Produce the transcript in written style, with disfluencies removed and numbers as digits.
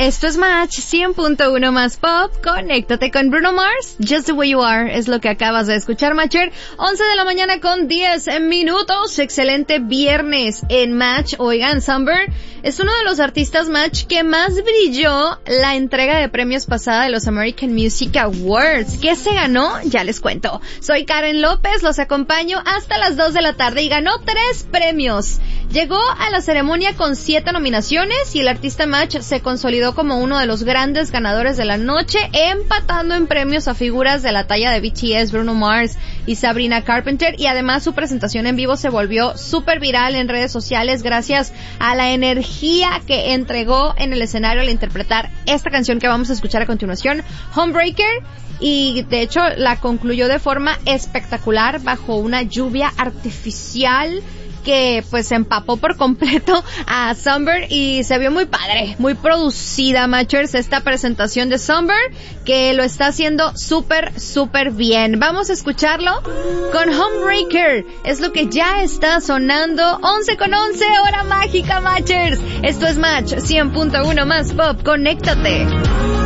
Esto es Match 100.1 más pop. Conéctate con Bruno Mars. Just the way you are es lo que acabas de escuchar, Matcher. 11 de la mañana con 10 minutos. Excelente viernes en Match. Oigan, Sunburn es uno de los artistas, Match, que más brilló la entrega de premios pasada de los American Music Awards. ¿Qué se ganó? Ya les cuento. Soy Karen López, los acompaño hasta las 2 de la tarde y ganó 3 premios. Llegó a la ceremonia con 7 nominaciones y el artista Match se consolidó como uno de los grandes ganadores de la noche, empatando en premios a figuras de la talla de BTS, Bruno Mars y Sabrina Carpenter, y además su presentación en vivo se volvió súper viral en redes sociales gracias a la energía que entregó en el escenario al interpretar esta canción que vamos a escuchar a continuación, Homebreaker, y de hecho la concluyó de forma espectacular bajo una lluvia artificial que pues empapó por completo a Sunburn y se vio muy padre, muy producida, Matchers, esta presentación de Sunburn, que lo está haciendo súper bien. Vamos a escucharlo con Homebreaker, es lo que ya está sonando. 11:11, hora mágica, Matchers. Esto es Match 100.1 más pop, conéctate.